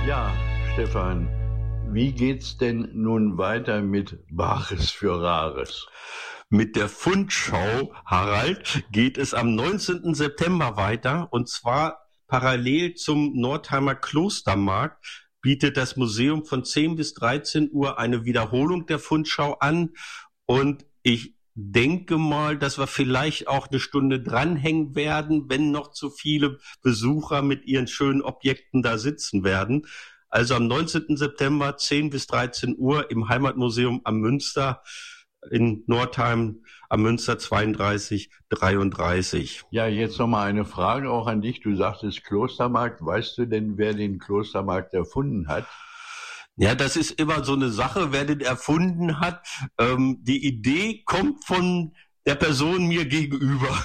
Ja, Stefan, wie geht's denn nun weiter mit Bares für Rares? Mit der Fundschau, Harald, geht es am 19. September weiter, und zwar parallel zum Nordheimer Klostermarkt bietet das Museum von 10 bis 13 Uhr eine Wiederholung der Fundschau an, und ich denke mal, dass wir vielleicht auch eine Stunde dranhängen werden, wenn noch zu viele Besucher mit ihren schönen Objekten da sitzen werden. Also am 19. September 10 bis 13 Uhr im Heimatmuseum am Münster in Nordheim am Münster 32 33. Ja, jetzt noch mal eine Frage auch an dich. Du sagtest Klostermarkt. Weißt du denn, wer den Klostermarkt erfunden hat? Ja, das ist immer so eine Sache, wer den erfunden hat. Die Idee kommt von der Person mir gegenüber.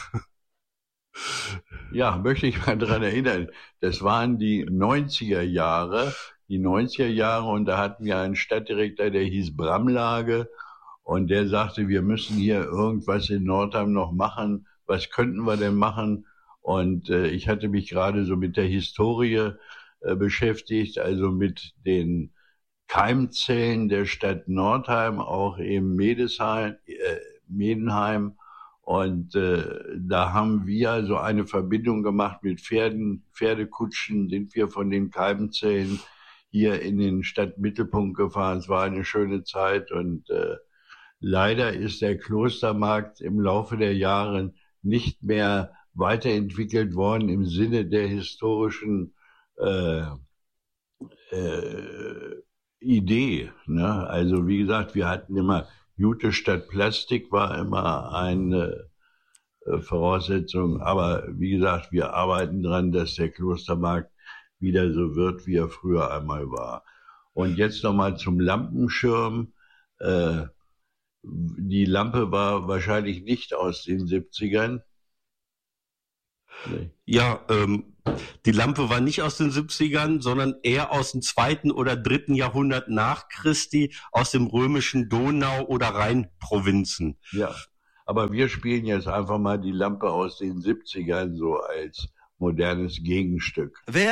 Ja, möchte ich mal daran erinnern. Das waren die 90er Jahre. Und da hatten wir einen Stadtdirektor, der hieß Bramlage. Und der sagte, wir müssen hier irgendwas in Nordheim noch machen. Was könnten wir denn machen? Und ich hatte mich gerade so mit der Historie beschäftigt, also mit den Keimzellen der Stadt Nordheim, auch im Medenheim. Und da haben wir so eine Verbindung gemacht mit Pferdekutschen, sind wir von den Keimzellen hier in den Stadtmittelpunkt gefahren. Es war eine schöne Zeit, und leider ist der Klostermarkt im Laufe der Jahre nicht mehr weiterentwickelt worden im Sinne der historischen äh, Idee. Ne? Also wie gesagt, wir hatten immer Jute statt Plastik, war immer eine Voraussetzung. Aber wie gesagt, wir arbeiten dran, dass der Klostermarkt wieder so wird, wie er früher einmal war. Und jetzt nochmal zum Lampenschirm. Die Lampe war wahrscheinlich nicht aus den 70ern. Nee. Ja, die Lampe war nicht aus den 70ern, sondern eher aus dem 2. oder 3. Jahrhundert nach Christi, aus dem römischen Donau- oder Rheinprovinzen. Ja, aber wir spielen jetzt einfach mal die Lampe aus den 70ern so als modernes Gegenstück.